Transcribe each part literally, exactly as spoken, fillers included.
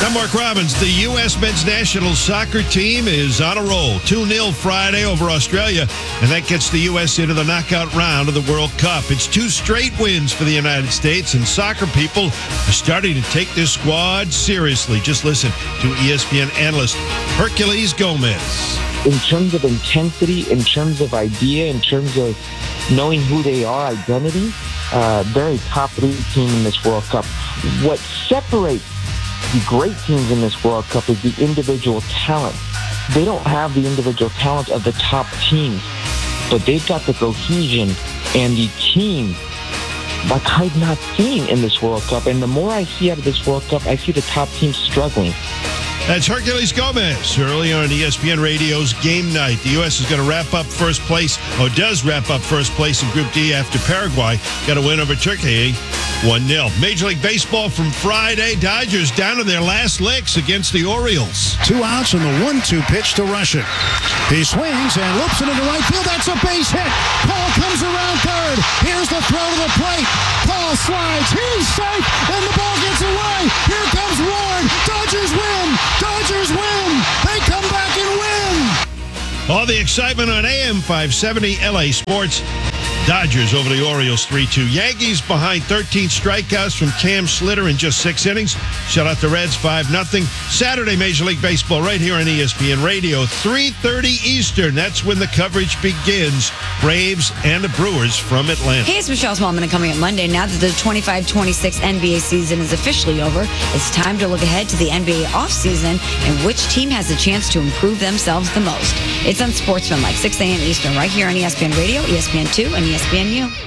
I'm Mark Robbins. The U S men's national soccer team is on a roll. two nil Friday over Australia, and that gets the U S into the knockout round of the World Cup. It's two straight wins for the United States, and soccer people are starting to take this squad seriously. Just listen to E S P N analyst Herculez Gomez. In terms of intensity, in terms of idea, in terms of knowing who they are, identity, uh, they're a top league team in this World Cup. What separates the great teams in this World Cup is the individual talent. They don't have the individual talent of the top teams, but they've got the cohesion and the team like I've not seen in this World Cup. And the more I see out of this World Cup, I see the top teams struggling. That's Herculez Gomez early on E S P N Radio's Game Night. The U S is going to wrap up first place, or does wrap up first place in Group D after Paraguay got a win over Turkey, one nil. Major League Baseball from Friday. Dodgers down to their last licks against the Orioles. Two outs and the one two pitch to Russian. He swings and loops it into right field. That's a base hit. Paul comes around third. Here's the throw to the plate. Paul slides. He's safe, and the ball gets away. Here comes Ward. Dodgers win. Dodgers win. They come back and win. All the excitement on A M five seventy L A Sports. Dodgers over the Orioles three two. Yankees behind thirteen strikeouts from Cam Slitter in just six innings. Shut out the Reds five nothing. Saturday Major League Baseball right here on E S P N Radio, three thirty Eastern. That's when the coverage begins. Braves and the Brewers from Atlanta. Hey, it's Michelle Smallman, and coming up Monday, now that the twenty-five twenty-six N B A season is officially over, it's time to look ahead to the N B A offseason and which team has a chance to improve themselves the most. It's Unsportsmanlike, six a.m. Eastern, right here on E S P N Radio, E S P N two, and E S P N U.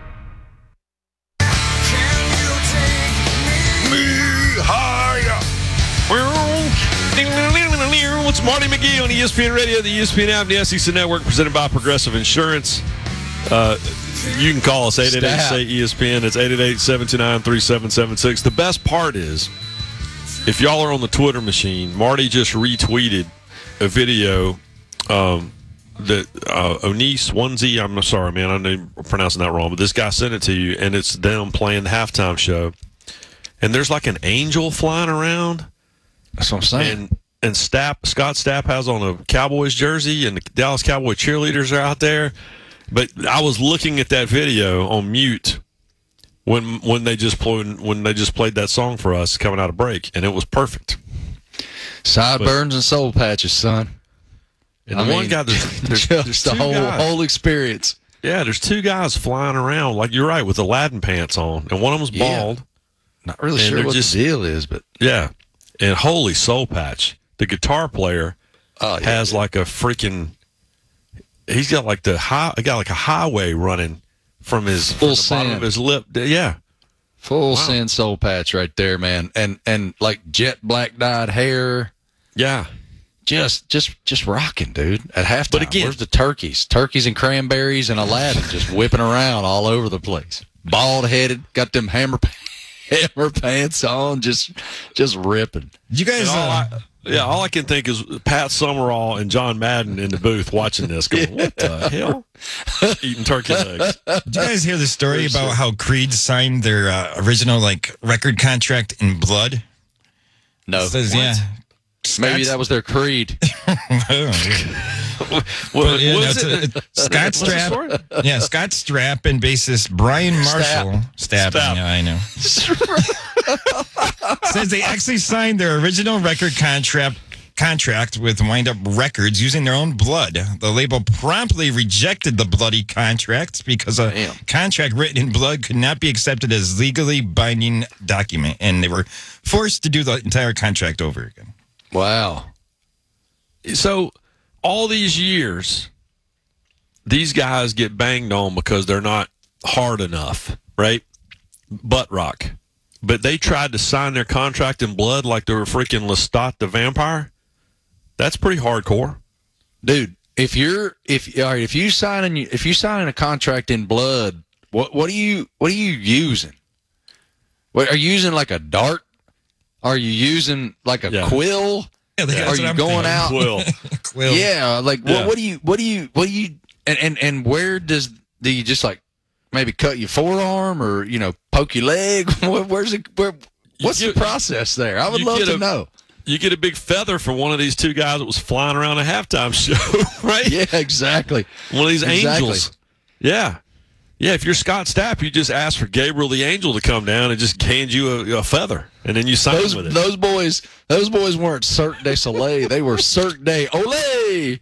It's Marty McGee on E S P N Radio, the E S P N app, the S E C Network, presented by Progressive Insurance. Uh, you can call us, eight eight eight, S A Y, E S P N. It's eight eight eight, seven two nine, three seven seven six. The best part is, if y'all are on the Twitter machine, Marty just retweeted a video um, that uh, Onise Onesie, I'm sorry, man, I know I'm pronouncing that wrong, but this guy sent it to you, and it's them playing the halftime show. And there's like an angel flying around. That's what I'm saying. And, and Stapp, Scott Stapp has on a Cowboys jersey, and the Dallas Cowboy cheerleaders are out there. But I was looking at that video on mute when when they just played when they just played that song for us coming out of break, and it was perfect. Sideburns but, and soul patches, son. And I the mean, one guy, there's, there's, just there's the two whole guys. whole experience. Yeah, there's two guys flying around, like you're right, with Aladdin pants on, and one of them's bald. Yeah. Not really and sure what just, the deal is, but yeah. And holy soul patch, the guitar player oh, yeah, has yeah. like a freaking. He's got like the high. Got like a highway running from his from the bottom of his lip. Yeah, full wow. send soul patch right there, man. And and like jet black dyed hair. Yeah, just just just rocking, dude. At halftime, but again, where's the turkeys? Turkeys and cranberries and Aladdin just whipping around all over the place. Bald headed, got them hammer hammer pants on, just just ripping. You guys. All Uh, I, yeah, all I can think is Pat Summerall and John Madden in the booth watching this, going, "What the hell?" Eating turkey legs. Did you guys hear the story about how Creed signed their uh, original like record contract in blood? No, It says, yeah. Maybe that was their creed. What, But, yeah, what no, is it's it? a- it's Scott What's the story? Strapp. Yeah, Scott Strapp and bassist Brian Marshall. Stapp. Stapp. Yeah, I know. Says they actually signed their original record contract contract with Wind Up Records using their own blood. The label promptly rejected the bloody contract because a Damn. contract written in blood could not be accepted as legally binding document, and they were forced to do the entire contract over again. Wow. So all these years, these guys get banged on because they're not hard enough, right? Butt rock. But they tried to sign their contract in blood like they were freaking Lestat the vampire. That's pretty hardcore, Dude, if you're if all right, if you sign if you sign a contract in blood, what what are you what are you using? What are you using, like a dart? Are you using like a Yeah. quill? Yeah, that's Are what you I'm going thinking. out? Quill. Quill. Yeah, like Yeah. What, what do you what do you what do you and, and and where does do you just like maybe cut your forearm or you know poke your leg? Where, where's it? Where What's get, the process there? I would love to a, know. You get a big feather from one of these two guys that was flying around a halftime show, right? Yeah, exactly. One of these exactly. angels. Yeah. Yeah, if you're Scott Stapp, you just ask for Gabriel the Angel to come down and just hand you a, a feather, and then you sign those, with it. Those boys, those boys weren't Cirque du Soleil. They were Cirque du Olay.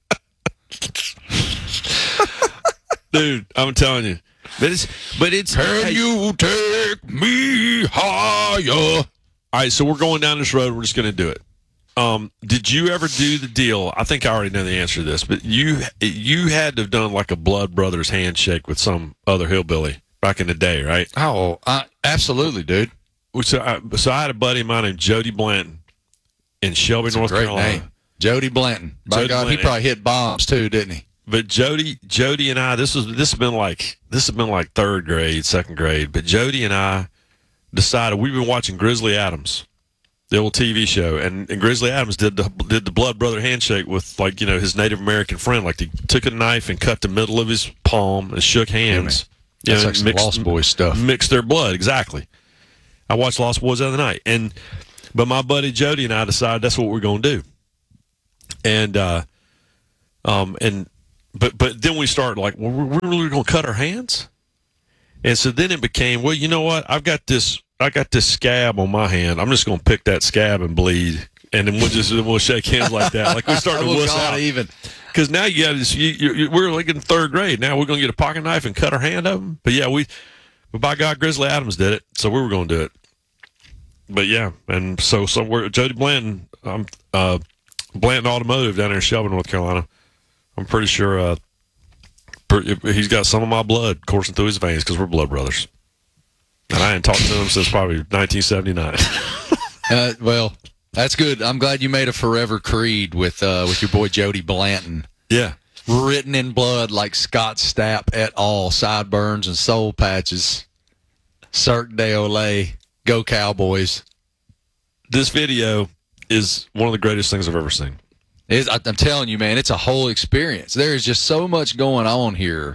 Dude, I'm telling you. But it's, but it's Can hey, you take me higher? all right, so we're going down this road. We're just going to do it. Um, did you ever do the deal? I think I already know the answer to this, but you you had to have done like a Blood Brothers handshake with some other hillbilly back in the day, right? Oh, uh, absolutely, dude. So I, so I had a buddy of mine named Jody Blanton in Shelby, That's North a great Carolina. name. Jody Blanton. By Jody God, Blanton. he probably hit bombs too, didn't he? But Jody, Jody and I, this was this has been like this has been like third grade, second grade. But Jody and I decided we've been watching Grizzly Adams, the old T V show, and, and Grizzly Adams did the did the blood brother handshake with like you know his Native American friend. Like he took a knife and cut the middle of his palm and shook hands. Yeah, That's you know, like some mixed, Lost Boys stuff. Mixed their blood exactly. I watched Lost Boys the other night, and but my buddy Jody and I decided that's what we're going to do, and uh, um and. But but then we started like, well, we're really going to cut our hands, and so then it became, well, you know what? I've got this, I got this scab on my hand. I'm just going to pick that scab and bleed, and then we'll just we'll shake hands like that. Like we started to Oh, wuss God, out even because now you got this. You, you, you, we're like in third grade now. We're going to get a pocket knife and cut our hand open. But yeah, we, but by God, Grizzly Adams did it, so we were going to do it. But yeah, and so so we're Jody Blanton, um, uh, Blanton Automotive down there in Shelby, North Carolina. I'm pretty sure uh, he's got some of my blood coursing through his veins because we're blood brothers. And I hadn't talked to him since probably nineteen seventy-nine. uh, well, that's good. I'm glad you made a forever creed with uh, with your boy Jody Blanton. Yeah. Written in blood like Scott Stapp et al. Sideburns and soul patches. Cirque du Olay. Go Cowboys. This video is one of the greatest things I've ever seen. It's, I'm telling you, man, it's a whole experience. There is just so much going on here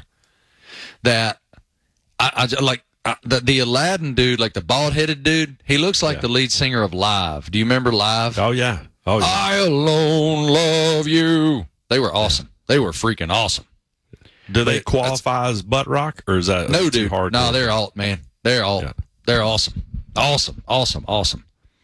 that I, I like I, the, the Aladdin dude, like the bald-headed dude. He looks like Yeah. the lead singer of Live. Do you remember Live? Oh, yeah. Oh, yeah. I alone love you. They were awesome. They were freaking awesome. Do they But qualify as butt rock, or is that No, too dude. hard? No, to- they're all man. They're all Yeah. they're awesome, awesome, awesome, awesome.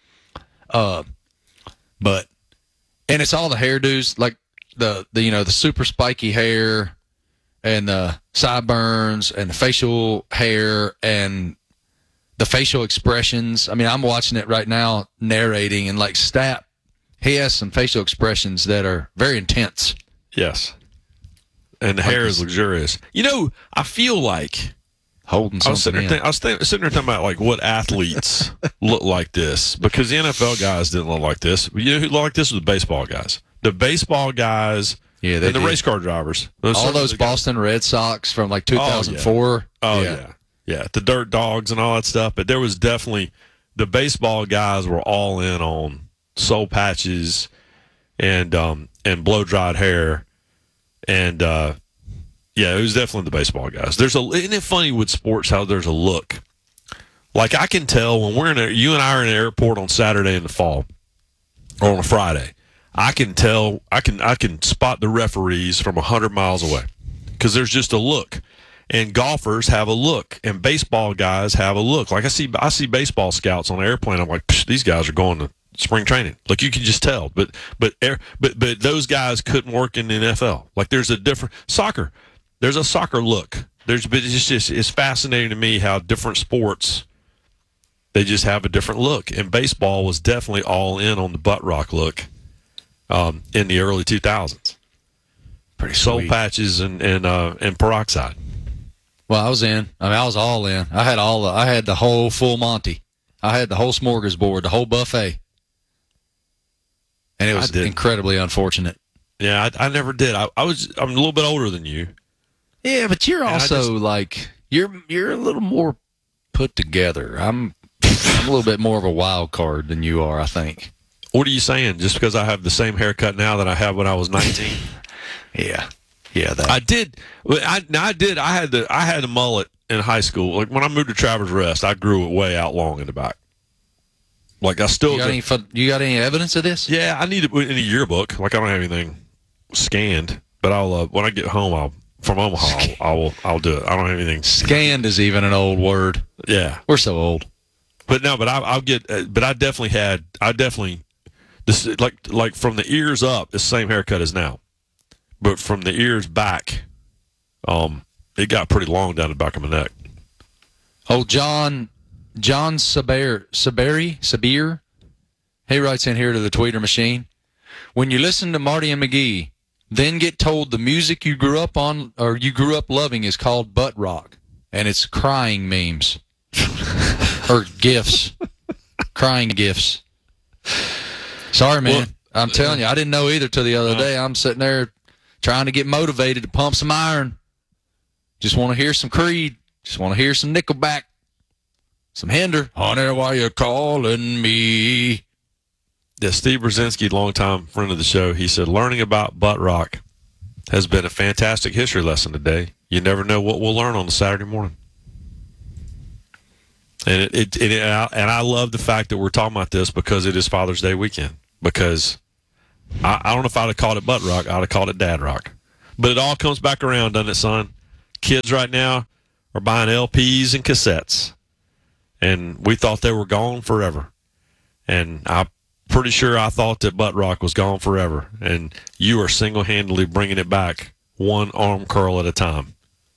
Uh, but and it's all the hairdos, like the the you know the super spiky hair, and the sideburns, and the facial hair, and the facial expressions. I mean, I'm watching it right now, narrating, and like Stapp, he has some facial expressions that are very intense. Yes. And the hair is luxurious. You know, I feel like Holding I was something sitting in. there, think, I was th- sitting there thinking about like what athletes look like this, because the N F L guys didn't look like this. You know who looked like this was the baseball guys. The baseball guys Yeah, they and the did. race car drivers. Those all some of those the guys- Boston Red Sox from like two thousand four. Oh yeah. yeah, the Dirt Dogs and all that stuff. But there was definitely the baseball guys were all in on soul patches and um and blow dried hair, and uh, yeah, it was definitely the baseball guys. There's a isn't it funny with sports how there's a look. Like I can tell when we're in a, you and I are in an airport on Saturday in the fall or on a Friday. I can tell I can I can spot the referees from a hundred miles away because there's just a look. And golfers have a look, and baseball guys have a look. Like I see, I see baseball scouts on an airplane. I'm like, these guys are going to spring training. Like you can just tell. But but air, but but those guys couldn't work in the N F L. Like there's a different soccer. There's a soccer look. There's but it's just it's fascinating to me how different sports they just have a different look. And baseball was definitely all in on the butt rock look um, in the early two thousands. Pretty soul sweet. patches and and uh, and peroxide. Well, I was in. I mean, I was all in. I had all. The, I had the whole full Monty. I had the whole smorgasbord, the whole buffet, and it was incredibly unfortunate. Yeah, I, I never did. I, I was. I'm a little bit older than you. Yeah, but you're And I also just- like you're you're a little more put together. I'm I'm a little bit more of a wild card than you are, I think. What are you saying? Just because I have the same haircut now that I had when I was nineteen? Yeah, yeah. That I did. Well, I, now I did. I had the. I had a mullet in high school. Like when I moved to Travelers Rest, I grew it way out long in the back. Like I still You got, any, fo- you got any evidence of this? Yeah, I need it in a yearbook. Like I don't have anything scanned, but I'll uh, when I get home, I'll from Omaha, I'll, I'll I'll do it. I don't have anything scanned is even an old word. Yeah, we're so old. But no, but I, I'll get. Uh, but I definitely had. I definitely this like like from the ears up, it's the same haircut as now, but from the ears back, um, it got pretty long down the back of my neck. Oh, John. John Saber, Saberi, Sabir, he writes in here to the tweeter machine. When you listen to Marty and McGee, then get told the music you grew up on or you grew up loving is called butt rock, and it's crying memes or gifs, crying gifs. Sorry, man. Well, I'm telling you, I didn't know either till the other day. I'm sitting there trying to get motivated to pump some iron. Just want to hear some Creed. Just want to hear some Nickelback. Some Hinder. Honey, why you calling me? Yeah, Steve Brzezinski, longtime friend of the show, he said, learning about butt rock has been a fantastic history lesson today. You never know what we'll learn on the Saturday morning. And it, it, it and, I, and I love the fact that we're talking about this because it is Father's Day weekend. Because I, I don't know if I'd have called it butt rock, I'd have called it dad rock. But it all comes back around, doesn't it, son? Kids right now are buying L Ps and cassettes. And we thought they were gone forever. And I'm pretty sure I thought that butt rock was gone forever. And you are single-handedly bringing it back one arm curl at a time.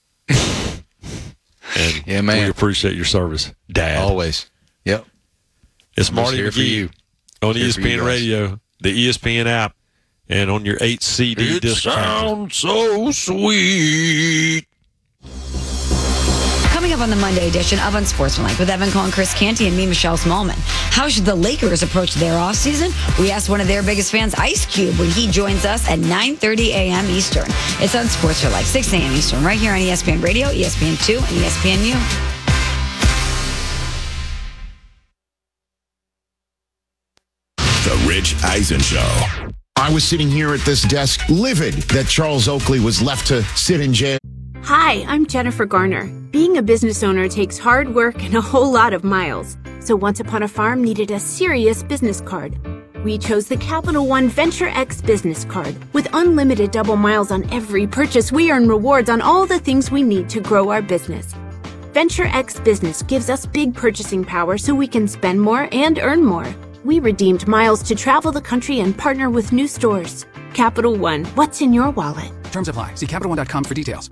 And yeah, man. we appreciate your service, Dad. Always. Yep. It's Marty here McGee for you. on E S P N Radio, the E S P N app, and on your eight C D it disc. It sounds so sweet. Coming up on the Monday edition of Unsportsmanlike with Evan Cohen, Chris Canty, and me, Michelle Smallman. How should the Lakers approach their offseason? We asked one of their biggest fans, Ice Cube, when he joins us at nine thirty a.m. Eastern. It's Unsportsmanlike, six a.m. Eastern, right here on E S P N Radio, E S P N two, and E S P N U. The Rich Eisen Show. I was sitting here at this desk, livid that Charles Oakley was left to sit in jail. Hi, I'm Jennifer Garner. Being a business owner takes hard work and a whole lot of miles. So Once Upon a Farm needed a serious business card. We chose the Capital One Venture X business card. With unlimited double miles on every purchase, we earn rewards on all the things we need to grow our business. Venture X Business gives us big purchasing power so we can spend more and earn more. We redeemed miles to travel the country and partner with new stores. Capital One, what's in your wallet? Terms apply. See Capital One dot com for details.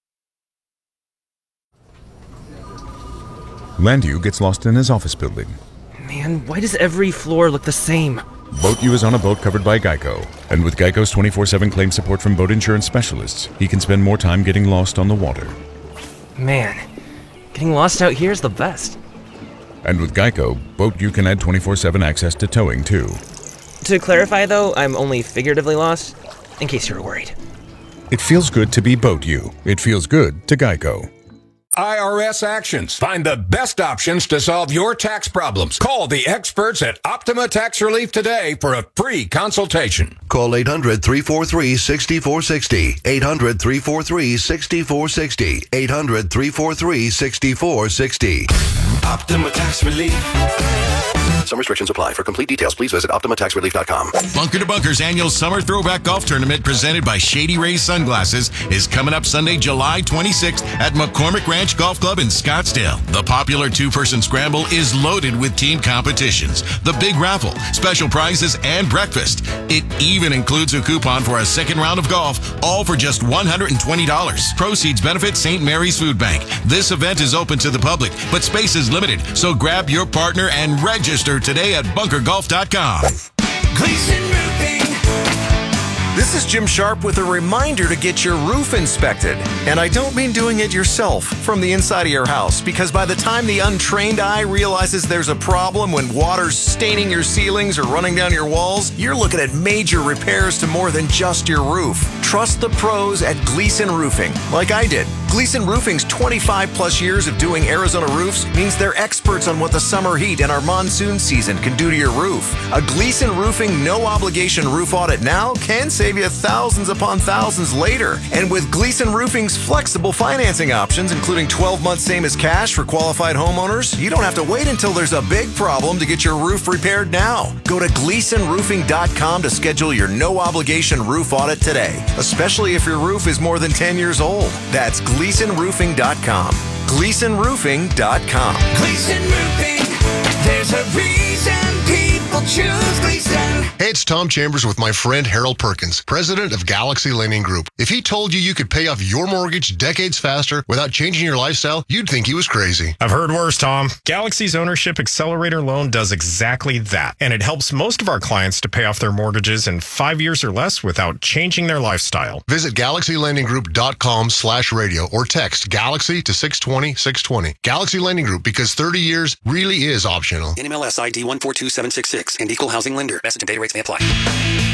Landu gets lost in his office building. Man, why does every floor look the same? BoatU is on a boat covered by Geico. And with Geico's twenty-four seven claim support from boat insurance specialists, he can spend more time getting lost on the water. Man, getting lost out here is the best. And with Geico, BoatU can add twenty-four seven access to towing, too. To clarify, though, I'm only figuratively lost, in case you were worried. It feels good to be BoatU. It feels good to Geico. I R S Actions. Find the best options to solve your tax problems. Call the experts at Optima Tax Relief today for a free consultation. Call eight hundred, three four three, six four six zero. eight hundred, three four three, six four six zero. eight hundred, three four three, six four six zero. Optima Tax Relief. Some restrictions apply. For complete details, please visit Optima Tax Relief dot com. Bunker to Bunker's annual Summer Throwback Golf Tournament presented by Shady Rays Sunglasses is coming up Sunday, July twenty-sixth at McCormick Ranch Golf Club in Scottsdale. The popular two-person scramble is loaded with team competitions, the big raffle, special prizes, and breakfast. It even includes a coupon for a second round of golf, all for just one hundred twenty dollars. Proceeds benefit Saint Mary's Food Bank. This event is open to the public, but space is limited, so grab your partner and register today at bunker golf dot com. Gleason Roofing. This is Jim Sharp with a reminder to get your roof inspected. And I don't mean doing it yourself from the inside of your house, because by the time the untrained eye realizes there's a problem when water's staining your ceilings or running down your walls, you're looking at major repairs to more than just your roof. Trust the pros at Gleason Roofing, like I did. Gleason Roofing's twenty-five plus years of doing Arizona roofs means they're experts on what the summer heat and our monsoon season can do to your roof. A Gleason Roofing no-obligation roof audit now can save you thousands upon thousands later. And with Gleason Roofing's flexible financing options, including twelve months same as cash for qualified homeowners, you don't have to wait until there's a big problem to get your roof repaired now. Go to gleason roofing dot com to schedule your no-obligation roof audit today, especially if your roof is more than ten years old. That's gleason roofing dot com. gleason roofing dot com. Gleason Roofing, there's a reason people choose Gleason. Hey, it's Tom Chambers with my friend Harold Perkins, president of Galaxy Lending Group. If he told you you could pay off your mortgage decades faster without changing your lifestyle, you'd think he was crazy. I've heard worse, Tom. Galaxy's Ownership Accelerator Loan does exactly that, and it helps most of our clients to pay off their mortgages in five years or less without changing their lifestyle. Visit galaxy lending group dot com slash radio or text Galaxy to six twenty, six twenty. Galaxy Lending Group, because thirty years really is optional. N M L S I D one four two seven six six and Equal Housing Lender. Message and data rates may apply.